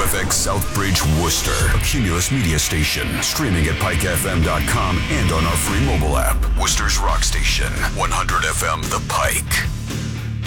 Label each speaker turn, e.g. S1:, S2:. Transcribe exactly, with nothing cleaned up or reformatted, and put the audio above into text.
S1: F X Southbridge, Worcester. A Cumulus media station. Streaming at pike f m dot com and on our free mobile app. Worcester's rock station. one hundred F M The Pike.